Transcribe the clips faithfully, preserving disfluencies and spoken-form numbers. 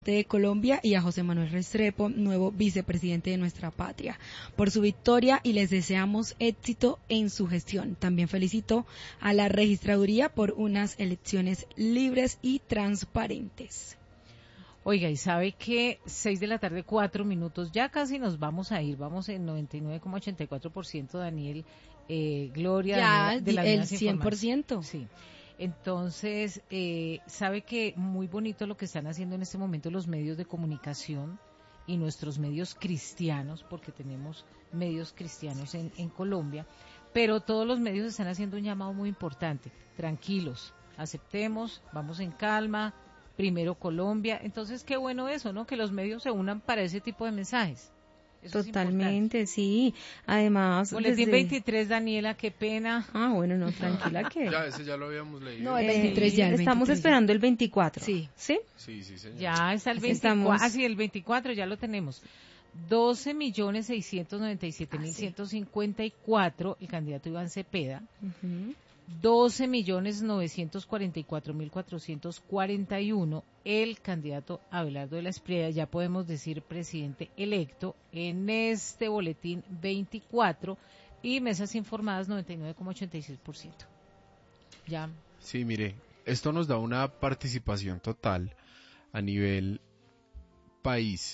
de Colombia y a José Manuel Restrepo, nuevo vicepresidente de nuestra patria, por su victoria y les deseamos éxito en su gestión. También felicito a la registraduría por unas elecciones libres y transparentes. Oiga, y sabe que seis de la tarde, cuatro minutos, ya casi nos vamos a ir, vamos en noventa y nueve coma ochenta y cuatro por ciento, Daniel, eh, Gloria, ya Daniela, de las el nuevas cien por ciento. Sí. Entonces, eh, sabe que muy bonito lo que están haciendo en este momento los medios de comunicación y nuestros medios cristianos, porque tenemos medios cristianos en, en Colombia, pero todos los medios están haciendo un llamado muy importante. Tranquilos, aceptemos, vamos en calma, primero Colombia. Entonces, qué bueno eso, ¿no? Que los medios se unan para ese tipo de mensajes. Eso Totalmente, sí. Además, Boletín desde... veintitrés, Daniela, qué pena. Ah, bueno, no, tranquila que... Ya, ese ya lo habíamos leído. No, el veintitrés ya. El Estamos veintitrés esperando ya. el veinticuatro. Sí. ¿Sí? Sí, sí, señor. Ya está el veinticuatro. Ah, sí, el veinticuatro ya lo tenemos. doce millones seiscientos noventa y siete mil ciento cincuenta y cuatro, el candidato Iván Cepeda. Uh-huh. doce millones novecientos cuarenta y cuatro mil cuatrocientos cuarenta y uno, el candidato Abelardo de la Espriella, ya podemos decir presidente electo, en este boletín veinticuatro, y mesas informadas noventa y nueve coma ochenta y seis por ciento. Ya. Sí, mire, esto nos da una participación total a nivel país,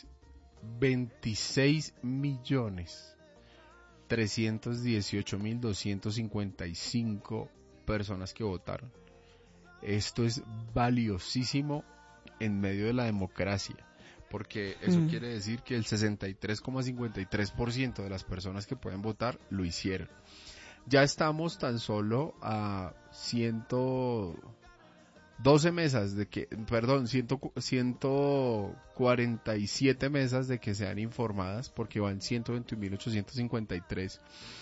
veintiséis millones trescientos dieciocho mil doscientos cincuenta y cinco personas que votaron. Esto es valiosísimo en medio de la democracia, porque eso mm. quiere decir que el sesenta y tres coma cincuenta y tres por ciento de las personas que pueden votar lo hicieron. Ya estamos tan solo a ciento doce mesas de que, perdón, ciento cuarenta y siete mesas de que sean informadas, porque van ciento veintiún mil ochocientos cincuenta y tres.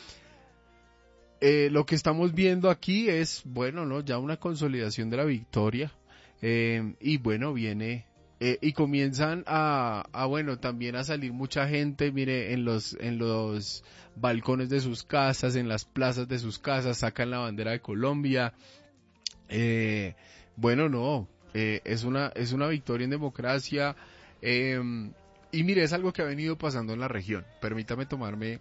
Eh, lo que estamos viendo aquí es, bueno, no, ya una consolidación de la victoria, eh, y bueno, viene, eh, y comienzan a, a, bueno, también a salir mucha gente, mire, en los, en los balcones de sus casas, en las plazas de sus casas, sacan la bandera de Colombia, eh, bueno, no, eh, es una, es una victoria en democracia, eh, y mire, es algo que ha venido pasando en la región. Permítame tomarme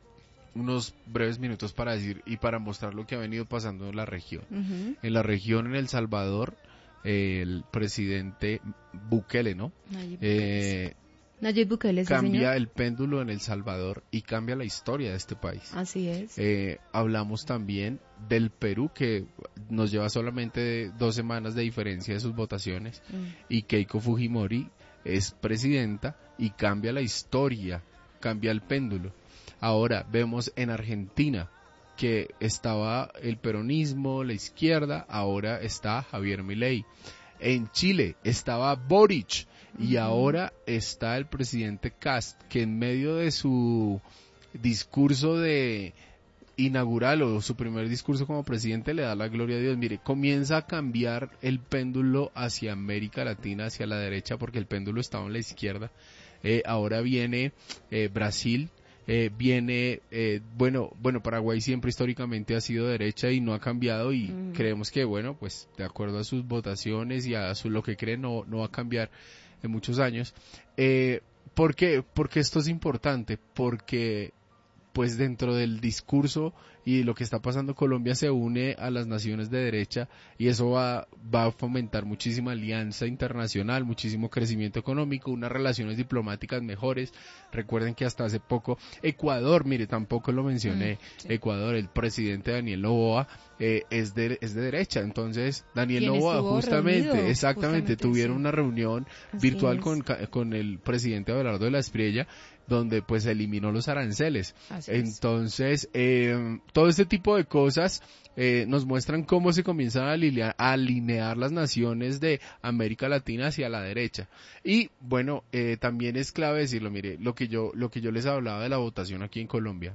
unos breves minutos para decir y para mostrar lo que ha venido pasando en la región. Uh-huh. En la región, en El Salvador, eh, el presidente Bukele, ¿no? Nayib, eh, Nayib Bukele, sí, cambia señor. el péndulo en El Salvador y cambia la historia de este país. Así es. Eh, hablamos también del Perú, que nos lleva solamente dos semanas de diferencia de sus votaciones, uh-huh. y Keiko Fujimori es presidenta y cambia la historia, cambia el péndulo. Ahora vemos en Argentina que estaba el peronismo, la izquierda, ahora está Javier Milei. En Chile estaba Boric y uh-huh. ahora está el presidente Kast, que en medio de su discurso de inaugural o su primer discurso como presidente le da la gloria a Dios. Mire, comienza a cambiar el péndulo hacia América Latina, hacia la derecha, porque el péndulo estaba en la izquierda. Eh, ahora viene eh, Brasil. Eh, viene, eh, bueno, bueno, Paraguay siempre históricamente ha sido derecha y no ha cambiado y mm. creemos que, bueno, pues de acuerdo a sus votaciones y a su, lo que cree no, no va a cambiar en muchos años. Eh, ¿Por qué? Porque esto es importante, porque pues dentro del discurso y lo que está pasando Colombia se une a las naciones de derecha y eso va, va a fomentar muchísima alianza internacional, muchísimo crecimiento económico, unas relaciones diplomáticas mejores. Recuerden que hasta hace poco Ecuador, mire, tampoco lo mencioné, mm, sí. Ecuador, el presidente Daniel Noboa eh, es de es de derecha, entonces Daniel Noboa justamente, reunido, exactamente, justamente tuvieron sí. una reunión Así virtual es. con con el presidente Abelardo de la Espriella, donde pues eliminó los aranceles. Así Entonces, eh, todo este tipo de cosas eh, nos muestran cómo se comienzan a alinear, a alinear las naciones de América Latina hacia la derecha. Y bueno, eh, también es clave decirlo, mire, lo que yo lo que yo les hablaba de la votación aquí en Colombia.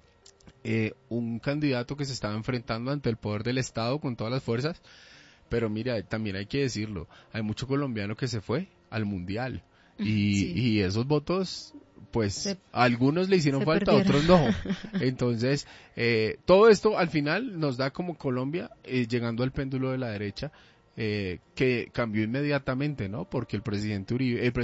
Eh, un candidato que se estaba enfrentando ante el poder del Estado con todas las fuerzas, pero mira, también hay que decirlo, hay mucho colombiano que se fue al Mundial y, sí. y esos votos pues se, algunos le hicieron falta, perdieron. Otros no. Entonces, eh, todo esto al final nos da como Colombia, eh, llegando al péndulo de la derecha, eh, que cambió inmediatamente, ¿no? Porque el presidente Uribe, el